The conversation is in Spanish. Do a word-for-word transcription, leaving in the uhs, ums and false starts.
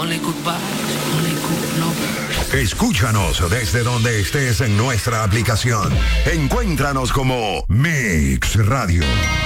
Only goodbyes, only good lovers. Escúchanos desde donde estés en nuestra aplicación. Encuéntranos como Mix Radio.